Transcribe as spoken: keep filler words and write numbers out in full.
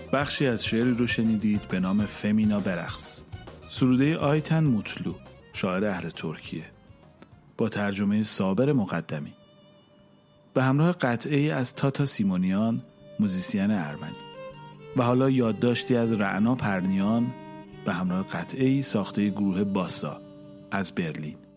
بخشی از شعری رو شنیدید به نام فمینا برقص، سروده آیتن موتلو، شاعر اهل ترکیه، با ترجمه صابر مقدمی، به همراه قطعه‌ای از تاتا سیمونیان، موزیسین ارمنی، و حالا یادداشتی از رعنا پرنیان به همراه قطعه‌ای ساخته گروه باسا از برلین.